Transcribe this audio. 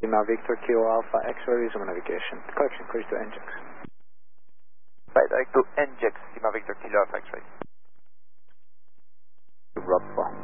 Lima Victor Kilo Alpha X-ray, resume navigation. Correction, clear to NGEX. Right, direct to NGEX, Lima Victor Kilo Alpha X-ray. Rob 4.